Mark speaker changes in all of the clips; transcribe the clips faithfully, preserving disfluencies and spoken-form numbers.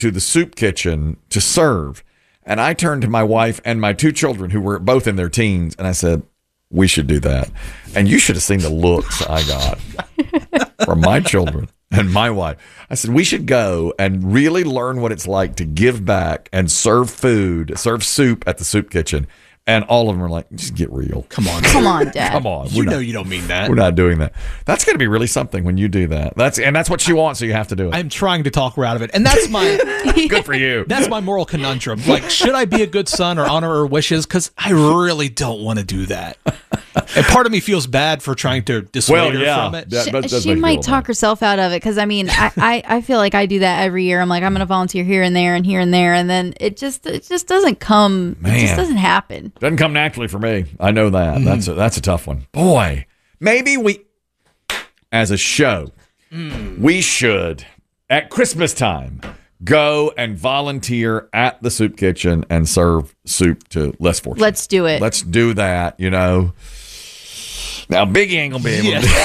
Speaker 1: to the soup kitchen to serve. And I turned to my wife and my two children, who were both in their teens, and I said, we should do that. And you should have seen the looks I got from my children and my wife. I said, we should go and really learn what it's like to give back and serve food, serve soup at the soup kitchen. And all of them were like, just get real.
Speaker 2: Come on.
Speaker 3: Come on, Dad.
Speaker 1: Come on.
Speaker 2: You
Speaker 1: We're
Speaker 2: know
Speaker 1: not,
Speaker 2: you don't mean that.
Speaker 1: We're not doing that. That's going to be really something when you do that. That's And that's what she wants, so you have to do it.
Speaker 2: I'm trying to talk her out of it. And that's my
Speaker 1: Good for you.
Speaker 2: that's my moral conundrum. Like, should I be a good son or honor her wishes? Because I really don't want to do that. And part of me feels bad for trying to dissuade
Speaker 1: Well,
Speaker 2: her
Speaker 1: yeah.
Speaker 2: from it.
Speaker 1: That-
Speaker 3: She,
Speaker 1: that does
Speaker 3: she
Speaker 1: make me
Speaker 3: might
Speaker 1: feel
Speaker 3: talk
Speaker 1: bad.
Speaker 3: herself out of it because I mean I, I, I feel like I do that every year. I'm like I'm going to volunteer here and there and here and there, and then it just it just doesn't come. It
Speaker 1: Man.
Speaker 3: just doesn't happen.
Speaker 1: Doesn't come naturally for me. I know that.
Speaker 2: Mm-hmm.
Speaker 1: That's a, that's a tough one. Boy, maybe we, as a show,
Speaker 2: Mm.
Speaker 1: we should, at Christmas time, go and volunteer at the soup kitchen and serve soup to less fortunate.
Speaker 3: Let's do it.
Speaker 1: Let's do that, you know. Now, Biggie ain't going to be able to do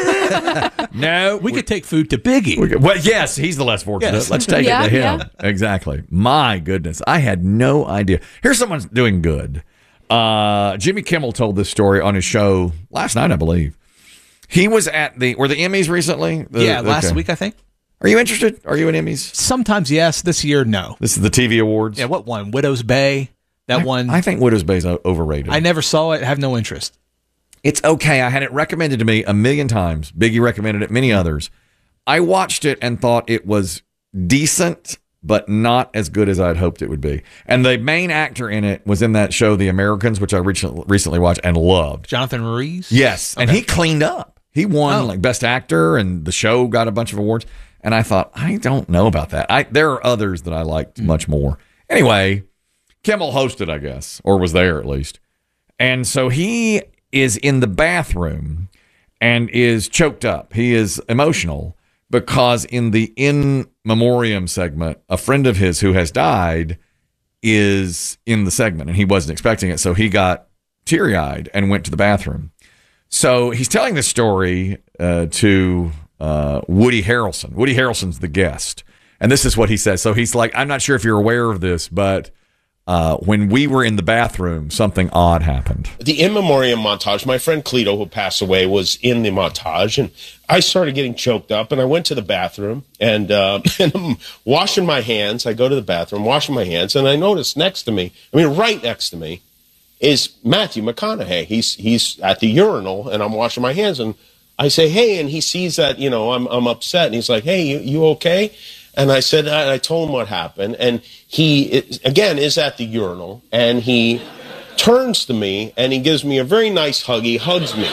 Speaker 1: it. No.
Speaker 2: We could take food to Biggie.
Speaker 1: We could- well, yes, he's the less fortunate.
Speaker 2: Yes.
Speaker 1: Let's take
Speaker 3: Yeah,
Speaker 1: it to him.
Speaker 3: yeah.
Speaker 1: Exactly. My goodness. I had no idea. Here's someone doing good. Uh, Jimmy Kimmel told this story on his show last night, I believe. He was at the, were the Emmys recently? The-
Speaker 2: yeah, last
Speaker 1: okay.
Speaker 2: week, I think.
Speaker 1: Are you interested? Are you in Emmys?
Speaker 2: Sometimes yes. This year, no.
Speaker 1: This is the T V Awards.
Speaker 2: Yeah, what one? Widow's Bay? That
Speaker 1: I,
Speaker 2: one?
Speaker 1: I think Widow's Bay is overrated.
Speaker 2: I never saw it. Have no interest.
Speaker 1: It's okay. I had it recommended to me a million times. Biggie recommended it, many others. I watched it and thought it was decent, but not as good as I'd hoped it would be. And the main actor in it was in that show, The Americans, which I recently recently watched and loved.
Speaker 2: Jonathan Rhys?
Speaker 1: Yes. And
Speaker 2: Okay.
Speaker 1: he cleaned up. He won
Speaker 2: Oh.
Speaker 1: like Best Actor, and the show got a bunch of awards. And I thought, I don't know about that. I There are others that I liked much more. Anyway, Kimmel hosted, I guess, or was there at least. And so he is in the bathroom and is choked up. He is emotional because in the in memoriam segment, a friend of his who has died is in the segment, and he wasn't expecting it. So he got teary-eyed and went to the bathroom. So he's telling this story uh, to uh, Woody Harrelson. Woody Harrelson's the guest. And this is what he says. So he's like, I'm not sure if you're aware of this, but uh, when we were in the bathroom, something odd happened.
Speaker 4: The in memoriam montage, my friend Cleto, who passed away, was in the montage, and I started getting choked up, and I went to the bathroom, and, uh, and I'm washing my hands. I go to the bathroom, washing my hands, and I notice next to me, I mean, right next to me, is Matthew McConaughey. He's he's at the urinal, and I'm washing my hands, and I say, hey, and he sees that, you know, I'm I'm upset, and he's like, hey, you, you okay? And I said, and I told him what happened, and he, it, again, is at the urinal, and he turns to me, and he gives me a very nice hug. He hugs me,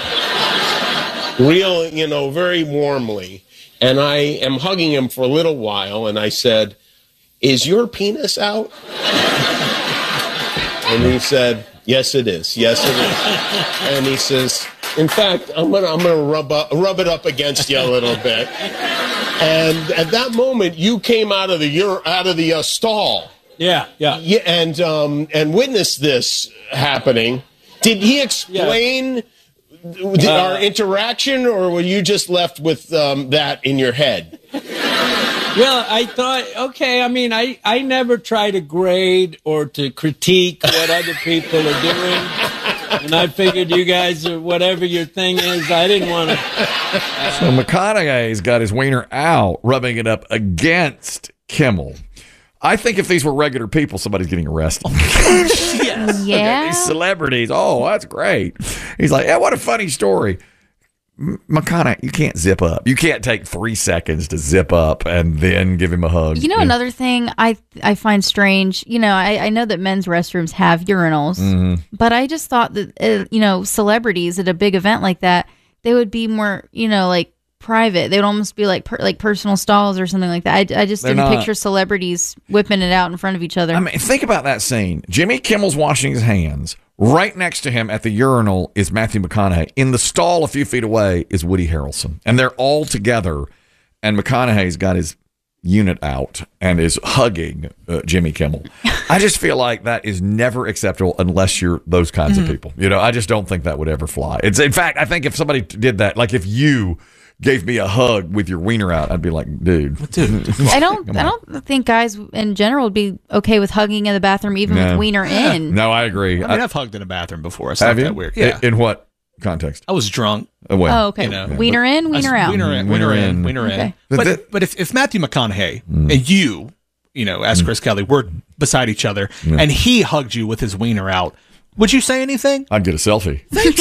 Speaker 4: real, you know, very warmly, and I am hugging him for a little while, and I said, is your penis out? And he said, yes, it is. Yes, it is. And he says, in fact, I'm gonna I'm gonna rub up, rub it up against you a little bit. And at that moment, you came out of the ur- out of the uh, stall.
Speaker 5: Yeah, yeah.
Speaker 4: Yeah, and um, and witnessed this happening. Did he explain the,
Speaker 5: Uh,
Speaker 4: our interaction, or were you just left with um, that in your head?
Speaker 5: Well, I thought, okay, I mean, I, I never try to grade or to critique what other people are doing. And I figured you guys, are, whatever your thing is, I didn't want to.
Speaker 1: So McConaughey's got his wiener out, rubbing it up against Kimmel. I think if these were regular people, somebody's getting arrested.
Speaker 2: Yes.
Speaker 3: Yeah.
Speaker 1: These celebrities, oh, that's great. He's like, yeah, what a funny story. M- McConaughey, you can't zip up. You can't take three seconds to zip up and then give him a hug.
Speaker 3: You know,
Speaker 1: Yeah.
Speaker 3: another thing I I find strange, you know, I, I know that men's restrooms have urinals,
Speaker 1: Mm-hmm.
Speaker 3: but I just thought that, uh, you know, celebrities at a big event like that, they would be more, you know, like private. They would almost be like per, like personal stalls or something like that. I, I just
Speaker 1: They're
Speaker 3: didn't
Speaker 1: not.
Speaker 3: picture celebrities whipping it out in front of each other.
Speaker 1: I mean, think about that scene. Jimmy Kimmel's washing his hands. Right next to him at the urinal is Matthew McConaughey. In the stall a few feet away is Woody Harrelson. And they're all together. And McConaughey's got his unit out and is hugging uh, Jimmy Kimmel. I just feel like that is never acceptable unless you're those kinds
Speaker 3: Mm-hmm.
Speaker 1: of people. You know, I just don't think that would ever fly. It's in fact, I think if somebody did that, like if you gave me a hug with your wiener out, I'd be like, dude.
Speaker 2: Dude,
Speaker 3: I don't. I don't think guys in general would be okay with hugging in the bathroom, even
Speaker 1: No.
Speaker 3: with wiener in.
Speaker 1: No, I agree.
Speaker 2: I mean,
Speaker 1: I-
Speaker 2: I've hugged in a bathroom before. It's
Speaker 1: have
Speaker 2: not
Speaker 1: you?
Speaker 2: that weird. Yeah.
Speaker 1: In, in what context?
Speaker 2: I was drunk.
Speaker 1: Oh, well.
Speaker 3: Oh, okay.
Speaker 2: You know.
Speaker 3: Wiener in, wiener
Speaker 2: I-
Speaker 3: out.
Speaker 2: Wiener in,
Speaker 1: Wiener
Speaker 2: wiener
Speaker 1: in.
Speaker 2: in, wiener in.
Speaker 3: Okay.
Speaker 1: But
Speaker 2: But
Speaker 1: that-
Speaker 2: but if, if Matthew McConaughey
Speaker 1: Mm.
Speaker 2: and you, you know, as Chris Kelly, were beside each other and he hugged you with his wiener out, would you say anything?
Speaker 1: I'd get a selfie.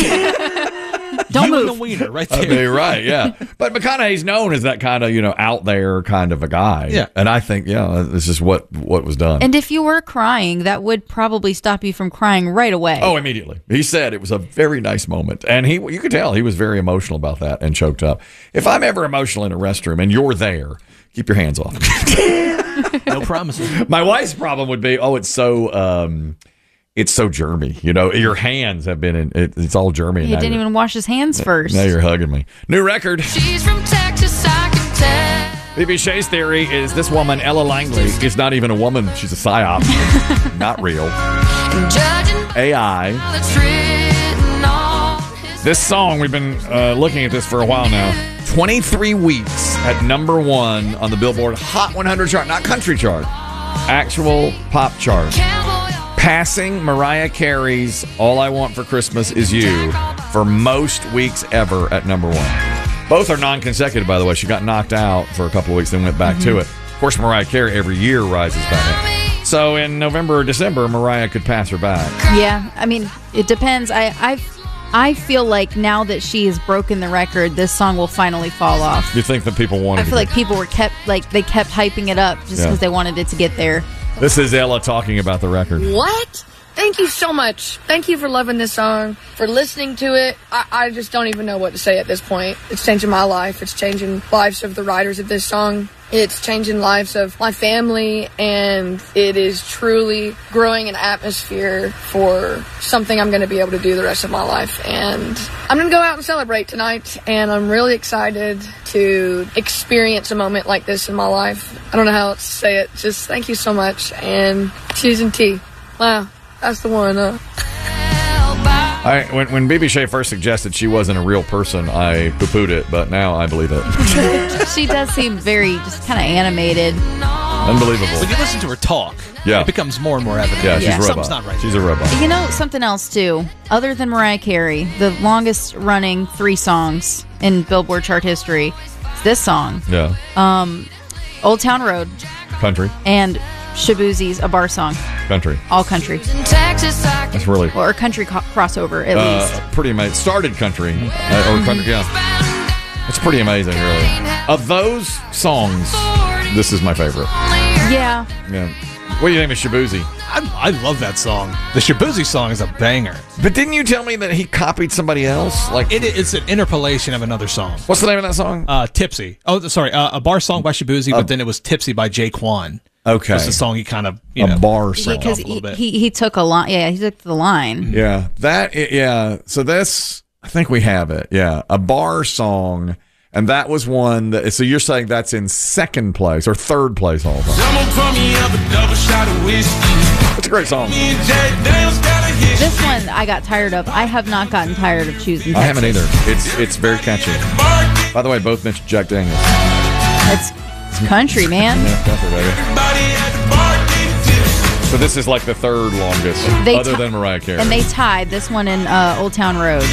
Speaker 3: Don't
Speaker 2: you
Speaker 3: move.
Speaker 2: and the wiener right
Speaker 1: I
Speaker 2: there.
Speaker 1: mean, right, yeah. But McConaughey's known as that kind of, you know, out there kind of a guy.
Speaker 2: Yeah.
Speaker 1: And I think, yeah, this is what what was done.
Speaker 3: And if you were crying, that would probably stop you from crying right away.
Speaker 1: Oh, immediately. He said it was a very nice moment. And he you could tell he was very emotional about that and choked up. If I'm ever emotional in a restroom and you're there, keep your hands off.
Speaker 2: No promises.
Speaker 1: My wife's problem would be, oh, it's so um it's so germy. You know, your hands have been in it, it's all germy. and
Speaker 3: he
Speaker 1: now
Speaker 3: didn't
Speaker 1: you're-
Speaker 3: even wash his hands first.
Speaker 1: Now you're hugging me. New record.
Speaker 6: She's from Texas, I can tell.
Speaker 1: B B Shay's theory is this woman, Ella Langley, is not even a woman. She's a psyop. Not real.
Speaker 6: Judging
Speaker 1: A I.
Speaker 6: that's written on his
Speaker 1: This song, we've been uh, looking at this for a while now. twenty-three weeks at number one on the Billboard Hot one hundred chart, not country chart, actual pop chart.
Speaker 6: cowboy.
Speaker 1: Passing Mariah Carey's All I Want for Christmas Is You for most weeks ever at number one. Both are non-consecutive, by the way. She got knocked out for a couple of weeks, then went back to it. Of course, Mariah Carey every year rises back up. So in November or December, Mariah could pass her back.
Speaker 3: Yeah, I mean, it depends. I I I feel like now that she has broken the record, this song will finally fall off.
Speaker 1: You think that people wanted
Speaker 3: I feel
Speaker 1: to
Speaker 3: like people were kept like they kept hyping it up just
Speaker 1: Yeah.
Speaker 3: because they wanted it to get there.
Speaker 1: This is Ella talking about the record.
Speaker 7: What? Thank you so much. Thank you for loving this song, for listening to it. I, I just don't even know what to say at this point. It's changing my life. It's changing lives of the writers of this song. It's changing lives of my family, and it is truly growing an atmosphere for something I'm going to be able to do the rest of my life. And I'm going to go out and celebrate tonight, and I'm really excited to experience a moment like this in my life. I don't know how else to say it. Just thank you so much, and cheese and tea. Wow. That's the one, huh?
Speaker 1: I, when when B B Shay first suggested she wasn't a real person, I poo-pooed it, but now I believe it.
Speaker 3: She does seem very just kind of animated.
Speaker 1: Unbelievable.
Speaker 2: When you listen to her talk,
Speaker 1: Yeah.
Speaker 2: it becomes more and more evident.
Speaker 1: Yeah, she's
Speaker 3: Yeah.
Speaker 1: a robot.
Speaker 2: Something's not right.
Speaker 1: She's a robot.
Speaker 3: You know something else too, other than Mariah Carey, the longest running three songs in Billboard chart history. Is this song,
Speaker 1: Yeah.
Speaker 3: Old Town Road,
Speaker 1: Country.
Speaker 3: and Shabuzi's A Bar Song,
Speaker 1: Country.
Speaker 3: all country
Speaker 6: In Texas, I can
Speaker 1: That's really
Speaker 3: or a country co- crossover at least.
Speaker 1: uh, pretty amazing. Started country. Uh, or country, yeah. It's pretty amazing, really. Of those songs, this is my favorite.
Speaker 3: Yeah,
Speaker 1: Yeah. What do you think of Shabuzi?
Speaker 2: I, I love that song. The Shabuzi song is a banger.
Speaker 1: But didn't you tell me that he copied somebody else? Like,
Speaker 2: It, it's an interpolation of another song.
Speaker 1: what's the name of that song?
Speaker 2: Uh, Tipsy. Oh, sorry. Uh, a bar song by Shabuzi, but then it was Tipsy by Jay Quan.
Speaker 1: Okay.
Speaker 2: That's the song he kind of, you
Speaker 1: A
Speaker 2: know.
Speaker 1: bar song.
Speaker 3: because
Speaker 2: off a little
Speaker 3: he,
Speaker 2: bit.
Speaker 3: he he took a line. Yeah, he took the line.
Speaker 1: Yeah, that. i- Yeah, so that's. I think we have it. Yeah, a bar song, and that was one that. So you're saying that's in second place or third place all time?
Speaker 8: Someone pour me up a double shot of whiskey.
Speaker 1: It's a great song.
Speaker 8: Me and Jay Daniels got a hit.
Speaker 3: This one I got tired of. I have not gotten tired of choosing.
Speaker 1: I haven't
Speaker 3: Texas.
Speaker 1: either. It's it's very catchy.
Speaker 8: Barking.
Speaker 1: By the way, both mentioned Jack Daniels.
Speaker 3: It's, it's country, man.
Speaker 1: Yeah, country, baby.
Speaker 8: Everybody at the bar getting tipsy.
Speaker 1: So this is like the third longest,
Speaker 3: They
Speaker 1: other
Speaker 3: ti-
Speaker 1: than Mariah Carey.
Speaker 3: And they tied this one in uh, Old Town Road.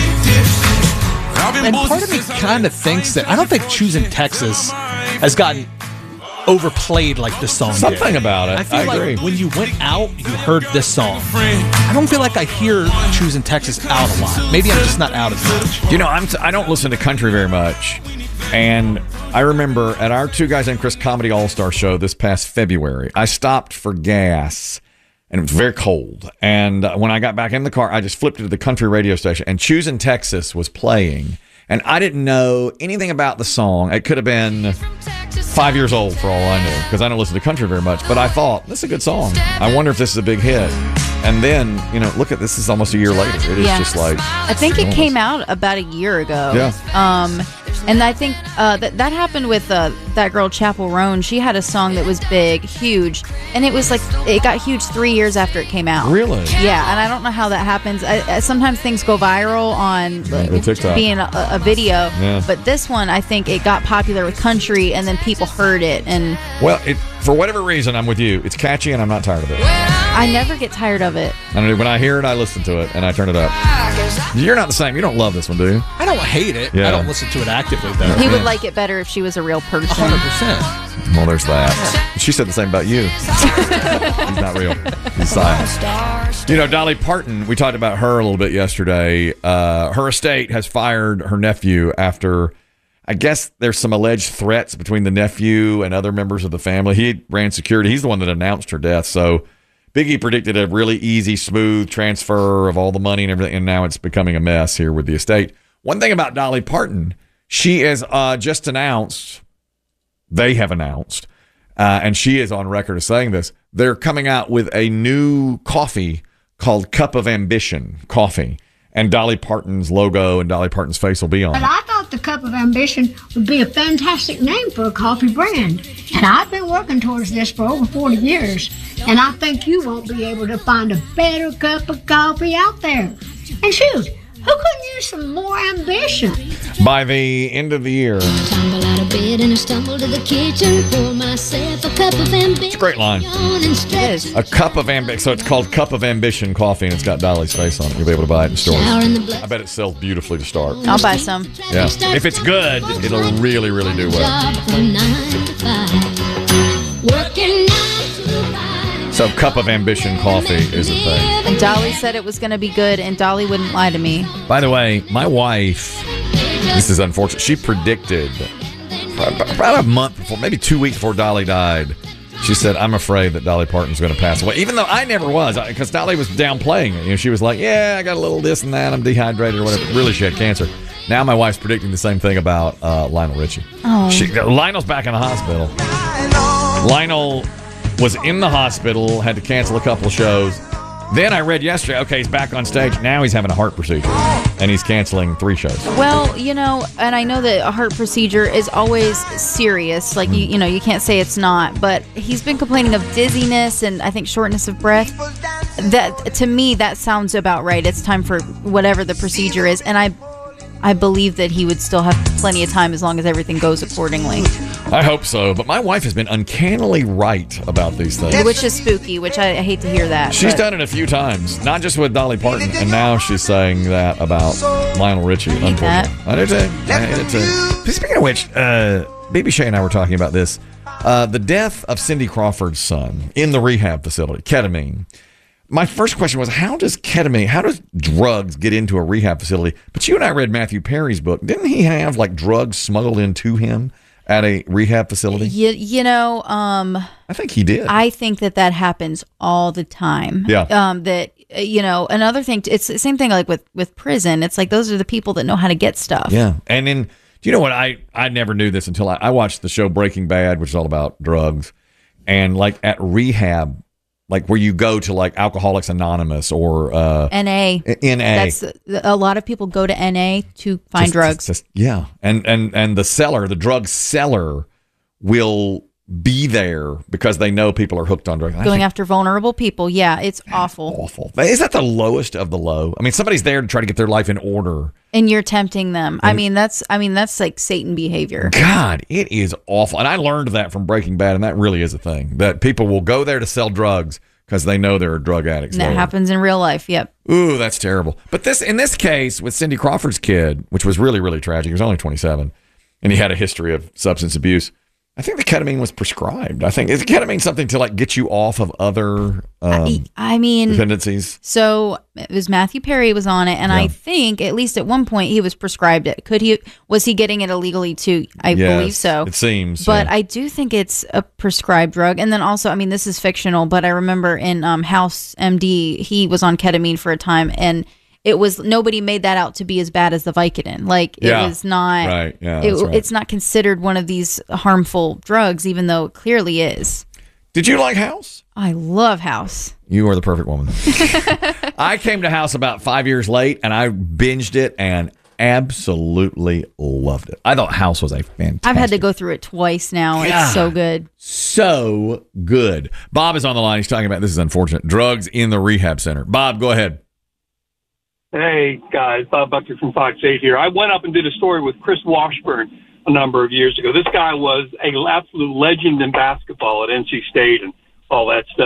Speaker 8: I've been
Speaker 2: And part of me
Speaker 8: boozing since I
Speaker 2: kind of
Speaker 8: left
Speaker 2: thinks that I don't think choosing Texas has gotten overplayed like this song
Speaker 1: Something
Speaker 2: did.
Speaker 1: about it.
Speaker 2: I feel
Speaker 1: I
Speaker 2: like
Speaker 1: agree.
Speaker 2: when you went out, you heard this song.
Speaker 8: friend.
Speaker 2: I don't feel like I hear choosing Texas out a lot. Maybe I'm just not out as much.
Speaker 1: You know, I'm t- I don't listen to country very much, and I remember at our Two Guys Named Chris Comedy All Star show this past February, I stopped for gas, and it was very cold. And uh, when I got back in the car, I just flipped it to the country radio station, and Choosing Texas was playing, and I didn't know anything about the song. It could have been five years old for all I knew, because I don't listen to country very much. But I thought, this is a good song. I wonder if this is a big hit. And then, you know, look at this is almost a year later. It is
Speaker 3: Yeah.
Speaker 1: just like
Speaker 3: I think it came out about a year ago.
Speaker 1: Yeah.
Speaker 3: Um, And I think uh, that that happened with uh, that girl Chapel Roan. She had a song that was big, huge, and it was like it got huge three years after it came out.
Speaker 1: Really?
Speaker 3: Yeah, and I don't know how that happens. I, I, sometimes things go viral on
Speaker 1: the TikTok.
Speaker 3: being a, a video,
Speaker 1: Yeah.
Speaker 3: but this one I think it got popular with country, and then people heard it, and
Speaker 1: Well, it, for whatever reason, I'm with you. It's catchy, and I'm not tired of it.
Speaker 3: I never get tired of it.
Speaker 1: I don't know, when I hear it, I listen to it, and I turn it up. You're not the same. You don't love this one, do you?
Speaker 2: I don't hate it.
Speaker 1: Yeah.
Speaker 2: I don't listen to it actively, though.
Speaker 3: He would
Speaker 1: Yeah.
Speaker 3: like it better if she was a real person.
Speaker 2: one hundred percent.
Speaker 1: Well, there's that. She said the same about you. He's not real. He's silent. You know, Dolly Parton, we talked about her a little bit yesterday. Uh, her estate has fired her nephew after, I guess there's some alleged threats between the nephew and other members of the family. He ran security. He's the one that announced her death. So Biggie predicted a really easy, smooth transfer of all the money and everything, and now it's becoming a mess here with the estate. One thing about Dolly Parton, she has uh, just announced, they have announced, uh, and she is on record as saying this, they're coming out with a new coffee called Cup of Ambition coffee. And Dolly Parton's logo and Dolly Parton's face will be on
Speaker 9: But
Speaker 1: it.
Speaker 9: I thought the Cup of Ambition would be a fantastic name for a coffee brand. And I've been working towards this for over forty years. And I think you won't be able to find a better cup of coffee out there. And shoot, who couldn't use some more ambition?
Speaker 1: By the end of the year,
Speaker 10: Tumble out of bed and I stumble to the kitchen, pour myself a cup of ambition.
Speaker 1: it's a great line.
Speaker 10: And stretch
Speaker 1: A Cup of Ambition. So it's called Cup of Ambition coffee, and it's got Dolly's face on it. You'll be able to buy it in stores.
Speaker 10: shower in the blood.
Speaker 1: I bet it sells beautifully to start.
Speaker 3: I'll buy some.
Speaker 1: Yeah. If it's good, it'll really, really do well.
Speaker 10: Job from nine to five. Working nine to five.
Speaker 1: So Cup of Ambition coffee is a thing.
Speaker 3: And Dolly said it was going to be good, and Dolly wouldn't lie to me.
Speaker 1: By the way, my wife, this is unfortunate, she predicted about a month before, maybe two weeks before Dolly died, she said, I'm afraid that Dolly Parton's going to pass away. Even though I never was, because Dolly was downplaying it. You know, she was like, yeah, I got a little this and that, I'm dehydrated or whatever. Really, she had cancer. Now my wife's predicting the same thing about uh, Lionel Richie.
Speaker 3: Oh.
Speaker 1: She, Lionel's back in the hospital. Lionel was in the hospital, had to cancel a couple of shows. Then I read yesterday, okay, he's back on stage. Now he's having a heart procedure, and he's canceling three shows.
Speaker 3: Well, you know, and I know that a heart procedure is always serious. Like, you, you know, you can't say it's not. But he's been complaining of dizziness and I think shortness of breath. That, to me, that sounds about right. It's time for whatever the procedure is. And I I believe that he would still have plenty of time as long as everything goes accordingly.
Speaker 1: I hope so, but my wife has been uncannily right about these things.
Speaker 3: Which is spooky, which I, I hate to hear that.
Speaker 1: She's
Speaker 3: but-
Speaker 1: done it a few times, not just with Dolly Parton, and now she's saying that about Lionel Richie.
Speaker 3: hate that.
Speaker 1: Unfortunately, I do too. I hate it too. Speaking of which, uh, B B Shay and I were talking about this. Uh, the death of Cindy Crawford's son in the rehab facility, ketamine. My first question was, how does ketamine, how does drugs get into a rehab facility? But you and I read Matthew Perry's book. Didn't he have like drugs smuggled into him at a rehab facility?
Speaker 3: You, you know, um,
Speaker 1: I think he did.
Speaker 3: I think that that happens all the time.
Speaker 1: Yeah.
Speaker 3: Um, that, uh, you know, another thing, it's the same thing like with, with prison. It's like those are the people that know how to get stuff.
Speaker 1: Yeah. And then, do you know what? I, I never knew this until I, I watched the show Breaking Bad, which is all about drugs. And like at rehab, like where you go to like Alcoholics Anonymous or uh,
Speaker 3: N A.
Speaker 1: N A.
Speaker 3: That's a lot of people go to N A to find
Speaker 1: Just-
Speaker 3: drugs.
Speaker 1: just- yeah. And, and, and the seller, the drug seller will be there because they know people are hooked on drugs. I
Speaker 3: Going
Speaker 1: think
Speaker 3: after vulnerable people. Yeah, it's awful.
Speaker 1: awful. Is that the lowest of the low? I mean, somebody's there to try to get their life in order.
Speaker 3: And you're tempting them. I mean, that's I mean, that's like Satan behavior.
Speaker 1: God, it is awful. And I learned that from Breaking Bad, and that really is a thing. That people will go there to sell drugs because they know there are drug addicts
Speaker 3: And that
Speaker 1: there.
Speaker 3: happens in real life. Yep.
Speaker 1: Ooh, that's terrible. But this, in this case, with Cindy Crawford's kid, which was really, really tragic, he was only twenty-seven, and he had a history of substance abuse. I think the ketamine was prescribed. I think is ketamine something to like get you off of other um,
Speaker 3: I, I mean,
Speaker 1: dependencies.
Speaker 3: so it was Matthew Perry was on it, and
Speaker 1: Yeah.
Speaker 3: I think at least at one point he was prescribed it. Could he? Was he getting it illegally too? I
Speaker 1: Yes,
Speaker 3: believe so.
Speaker 1: It seems,
Speaker 3: But
Speaker 1: yeah.
Speaker 3: I do think it's a prescribed drug. And then also, I mean, this is fictional, but I remember in um, House M D, he was on ketamine for a time, and it was nobody made that out to be as bad as the Vicodin. Like it
Speaker 1: Yeah.
Speaker 3: was not.
Speaker 1: Right, yeah,
Speaker 3: it-
Speaker 1: that's right.
Speaker 3: It's not considered one of these harmful drugs, even though it clearly is.
Speaker 1: Did you like House?
Speaker 3: I love House.
Speaker 1: You are the perfect woman. I came to House about five years late, and I binged it, and absolutely loved it. I thought House was a fantastic.
Speaker 3: I've had to go through it twice now.
Speaker 1: Yeah.
Speaker 3: It's so good.
Speaker 1: So good. Bob is on the line. He's talking about, this is unfortunate, drugs in the rehab center. Bob, go ahead.
Speaker 11: Hey, guys. Bob Bucker from Fox eight here. I went up and did a story with Chris Washburn a number of years ago. This guy was an absolute legend in basketball at N C State and all that stuff.